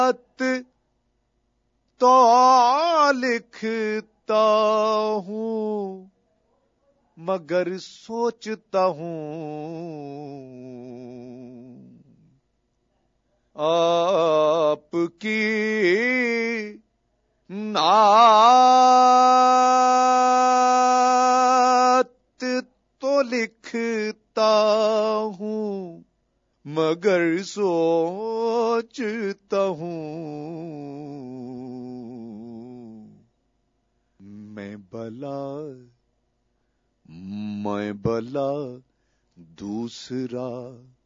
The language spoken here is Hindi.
तो लिखता हूँ मगर सोचता हूँ आपकी नात तो लिखता हूँ मगर सोचता हूँ मैं भला दूसरा